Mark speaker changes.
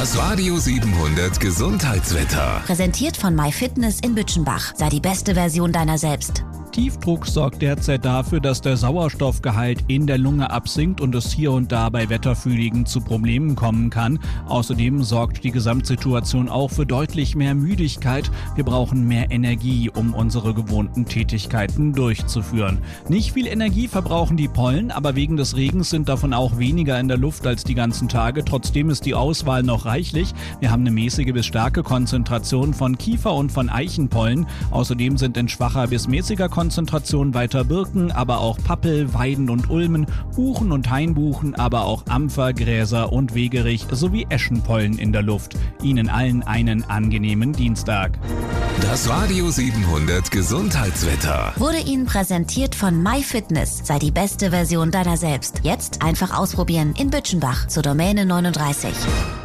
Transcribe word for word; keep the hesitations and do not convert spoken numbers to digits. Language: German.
Speaker 1: Das Radio siebenhundert Gesundheitswetter.
Speaker 2: Präsentiert von MyFitness in Bütchenbach. Sei die beste Version deiner selbst.
Speaker 3: Tiefdruck sorgt derzeit dafür, dass der Sauerstoffgehalt in der Lunge absinkt und es hier und da bei Wetterfühligen zu Problemen kommen kann. Außerdem sorgt die Gesamtsituation auch für deutlich mehr Müdigkeit. Wir brauchen mehr Energie, um unsere gewohnten Tätigkeiten durchzuführen. Nicht viel Energie verbrauchen die Pollen, aber wegen des Regens sind davon auch weniger in der Luft als die ganzen Tage. Trotzdem ist die Auswahl noch reichlich. Wir haben eine mäßige bis starke Konzentration von Kiefer- und von Eichenpollen. Außerdem sind in schwacher bis mäßiger Konzentration weiter Birken, aber auch Pappel, Weiden und Ulmen, Buchen und Hainbuchen, aber auch Ampfer, Gräser und Wegerich sowie Eschenpollen in der Luft. Ihnen allen einen angenehmen Dienstag.
Speaker 1: Das Radio siebenhundert Gesundheitswetter
Speaker 2: Wurde Ihnen präsentiert von MyFitness. Sei die beste Version deiner selbst. Jetzt einfach ausprobieren in Bütchenbach zur Domäne neununddreißig.